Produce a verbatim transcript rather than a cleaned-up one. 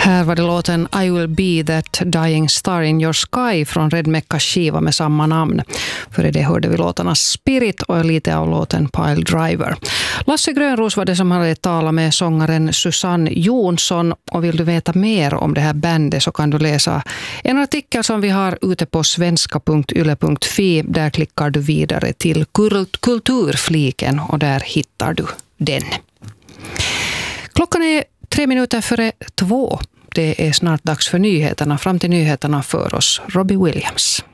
Här var det låten I Will Be That Dying Star in Your Sky från Red Meckas skiva med samma namn. För det hörde vi låtarna Spirit och lite av låten Pile Driver. Lasse Grönros var det som hade talat med sångaren Susanne Jonsson, och vill du veta mer om det här bandet så kan du läsa en artikel som vi har ute på svenska punkt yle punkt fi. Där klickar du vidare till kulturfliken och där hittar du den. Klockan är tre minuter före två. Det är snart dags för nyheterna. Fram till nyheterna för oss Robbie Williams.